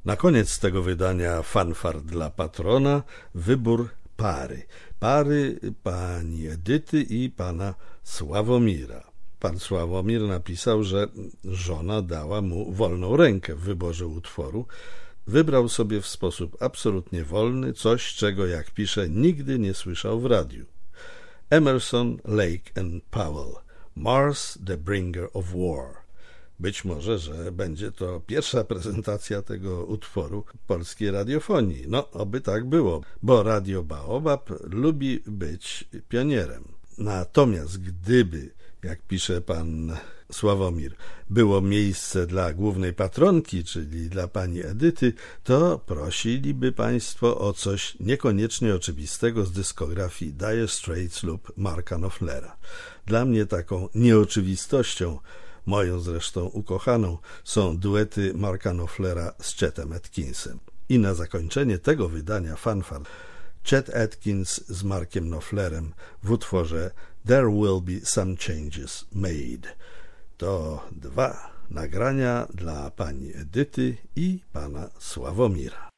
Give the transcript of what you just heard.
Na koniec tego wydania fanfar dla patrona wybór pary. Pary pani Edyty i pana Sławomira. Pan Sławomir napisał, że żona dała mu wolną rękę w wyborze utworu. Wybrał sobie w sposób absolutnie wolny coś, czego, jak pisze, nigdy nie słyszał w radiu. Emerson, Lake and Powell. Mars, the Bringer of War. Być może, że będzie to pierwsza prezentacja tego utworu polskiej radiofonii. No, oby tak było, bo Radio Baobab lubi być pionierem. Natomiast gdyby, jak pisze pan Sławomir, było miejsce dla głównej patronki, czyli dla pani Edyty, to prosiliby państwo o coś niekoniecznie oczywistego z dyskografii Dire Straits lub Marka Knopflera. Dla mnie taką nieoczywistością, moją zresztą ukochaną, są duety Marka Knopflera z Chettem Atkinsem. I na zakończenie tego wydania fanfar Chet Atkins z Markiem Knopflerem w utworze There Will Be Some Changes Made. To 2 nagrania dla pani Edyty i pana Sławomira.